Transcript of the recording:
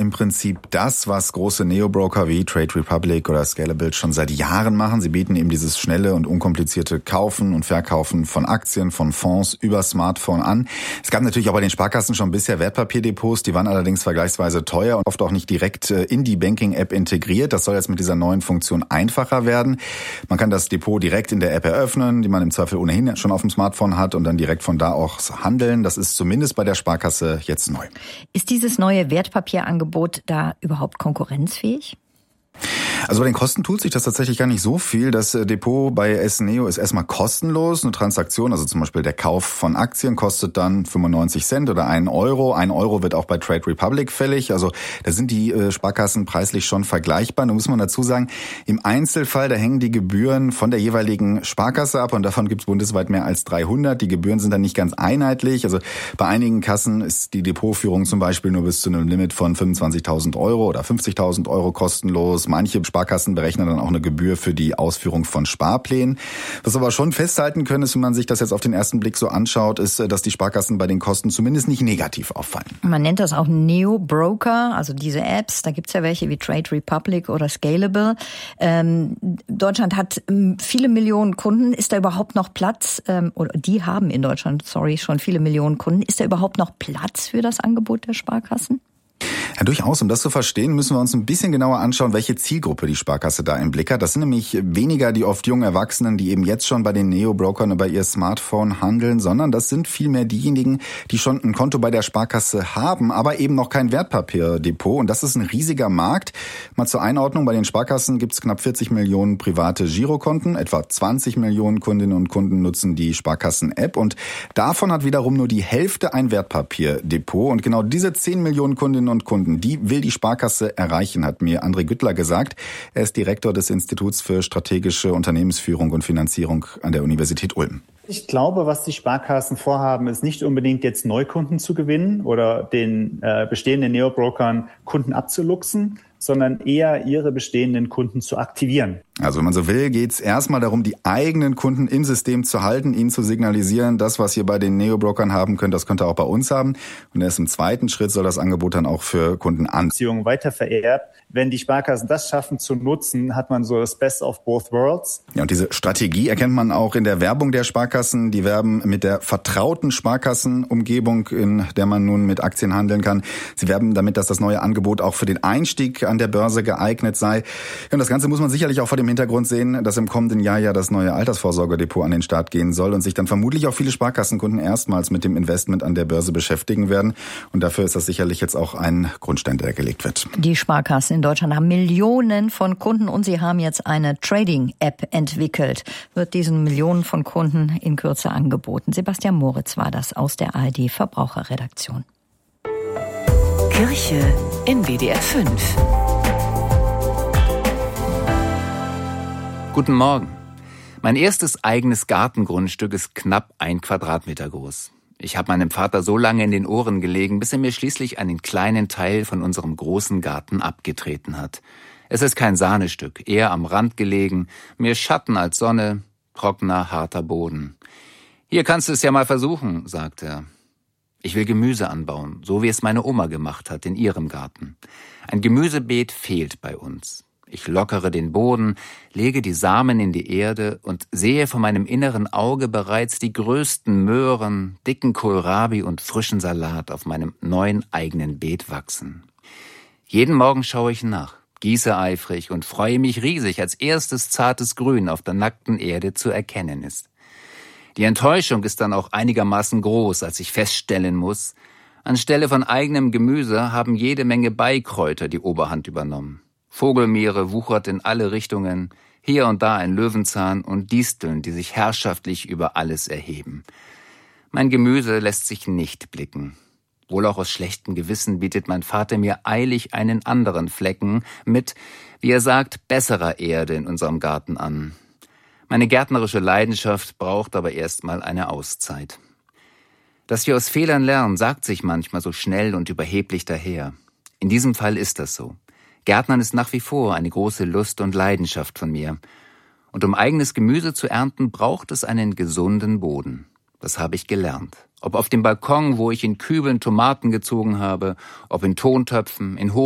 im Prinzip das, was große Neobroker wie Trade Republic oder Scalable schon seit Jahren machen. Sie bieten eben dieses schnelle und unkomplizierte Kaufen und Verkaufen von Aktien, von Fonds über Smartphone an. Es gab natürlich auch bei den Sparkassen schon bisher Wertpapierdepots, die waren allerdings vergleichsweise teuer und oft auch nicht direkt in die Banking-App integriert. Das soll jetzt mit dieser neuen Funktion einfacher werden. Man kann das Depot direkt in der App eröffnen, die man im Zweifel ohnehin schon auf dem Smartphone hat und dann direkt von da aus handeln. Das ist zumindest bei der Sparkasse jetzt neu. Ist dieses neue Wertpapierangebot da überhaupt konkurrenzfähig? Also bei den Kosten tut sich das tatsächlich gar nicht so viel. Das Depot bei S-Neo ist erstmal kostenlos. Eine Transaktion, also zum Beispiel der Kauf von Aktien, kostet dann 95 Cent oder 1 Euro. 1 Euro wird auch bei Trade Republic fällig. Also da sind die Sparkassen preislich schon vergleichbar. Nun muss man dazu sagen, im Einzelfall, da hängen die Gebühren von der jeweiligen Sparkasse ab und davon gibt es bundesweit mehr als 300. Die Gebühren sind dann nicht ganz einheitlich. Also bei einigen Kassen ist die Depotführung zum Beispiel nur bis zu einem Limit von 25.000 Euro oder 50.000 Euro kostenlos. Manche Sparkassen berechnen dann auch eine Gebühr für die Ausführung von Sparplänen. Was wir aber schon festhalten können, ist, wenn man sich das jetzt auf den ersten Blick so anschaut, ist, dass die Sparkassen bei den Kosten zumindest nicht negativ auffallen. Man nennt das auch Neo-Broker, also diese Apps. Da gibt's ja welche wie Trade Republic oder Scalable. Deutschland hat viele Millionen Kunden. Ist da überhaupt noch Platz? Oder die haben in Deutschland, schon viele Millionen Kunden. Ist da überhaupt noch Platz für das Angebot der Sparkassen? Ja, durchaus. Um das zu verstehen, müssen wir uns ein bisschen genauer anschauen, welche Zielgruppe die Sparkasse da im Blick hat. Das sind nämlich weniger die oft jungen Erwachsenen, die eben jetzt schon bei den Neo-Brokern über ihr Smartphone handeln, sondern das sind vielmehr diejenigen, die schon ein Konto bei der Sparkasse haben, aber eben noch kein Wertpapierdepot. Und das ist ein riesiger Markt. Mal zur Einordnung, bei den Sparkassen gibt es knapp 40 Millionen private Girokonten. Etwa 20 Millionen Kundinnen und Kunden nutzen die Sparkassen-App. Und davon hat wiederum nur die Hälfte ein Wertpapierdepot. Und genau diese 10 Millionen Kundinnen und Kunden, die will die Sparkasse erreichen, hat mir André Güttler gesagt. Er ist Direktor des Instituts für strategische Unternehmensführung und Finanzierung an der Universität Ulm. Ich glaube, was die Sparkassen vorhaben, ist nicht unbedingt jetzt Neukunden zu gewinnen oder den bestehenden Neobrokern Kunden abzuluxen, sondern eher ihre bestehenden Kunden zu aktivieren. Also wenn man so will, geht es erstmal darum, die eigenen Kunden im System zu halten, ihnen zu signalisieren, das, was ihr bei den Neobrokern haben könnt, das könnt ihr auch bei uns haben. Und erst im zweiten Schritt soll das Angebot dann auch für Kunden anziehen. Weiter verehrt. Wenn die Sparkassen das schaffen zu nutzen, hat man so das Best of both worlds. Ja, und diese Strategie erkennt man auch in der Werbung der Sparkassen. Die werben mit der vertrauten Sparkassenumgebung, in der man nun mit Aktien handeln kann. Sie werben damit, dass das neue Angebot auch für den Einstieg an der Börse geeignet sei. Und das Ganze muss man sicherlich auch vor dem Hintergrund sehen, dass im kommenden Jahr ja das neue Altersvorsorgedepot an den Start gehen soll und sich dann vermutlich auch viele Sparkassenkunden erstmals mit dem Investment an der Börse beschäftigen werden. Und dafür ist das sicherlich jetzt auch ein Grundstein, der gelegt wird. Die Sparkassen in Deutschland haben Millionen von Kunden und sie haben jetzt eine Trading-App entwickelt. Wird diesen Millionen von Kunden in Kürze angeboten. Sebastian Moritz war das aus der ARD Verbraucherredaktion. Kirche in WDR 5. Guten Morgen. Mein erstes eigenes Gartengrundstück ist knapp 1 Quadratmeter groß. Ich habe meinem Vater so lange in den Ohren gelegen, bis er mir schließlich einen kleinen Teil von unserem großen Garten abgetreten hat. Es ist kein Sahnestück, eher am Rand gelegen, mehr Schatten als Sonne, trockener, harter Boden. »Hier kannst du es ja mal versuchen«, sagt er. Ich will Gemüse anbauen, so wie es meine Oma gemacht hat in ihrem Garten. Ein Gemüsebeet fehlt bei uns. Ich lockere den Boden, lege die Samen in die Erde und sehe vor meinem inneren Auge bereits die größten Möhren, dicken Kohlrabi und frischen Salat auf meinem neuen eigenen Beet wachsen. Jeden Morgen schaue ich nach, gieße eifrig und freue mich riesig, als erstes zartes Grün auf der nackten Erde zu erkennen ist. Die Enttäuschung ist dann auch einigermaßen groß, als ich feststellen muss, anstelle von eigenem Gemüse haben jede Menge Beikräuter die Oberhand übernommen. Vogelmeere wuchert in alle Richtungen, hier und da ein Löwenzahn und Disteln, die sich herrschaftlich über alles erheben. Mein Gemüse lässt sich nicht blicken. Wohl auch aus schlechtem Gewissen bietet mein Vater mir eilig einen anderen Flecken mit, wie er sagt, besserer Erde in unserem Garten an. Meine gärtnerische Leidenschaft braucht aber erstmal eine Auszeit. Dass wir aus Fehlern lernen, sagt sich manchmal so schnell und überheblich daher. In diesem Fall ist das so. Gärtnern ist nach wie vor eine große Lust und Leidenschaft von mir. Und um eigenes Gemüse zu ernten, braucht es einen gesunden Boden. Das habe ich gelernt. Ob auf dem Balkon, wo ich in Kübeln Tomaten gezogen habe, ob in Tontöpfen, in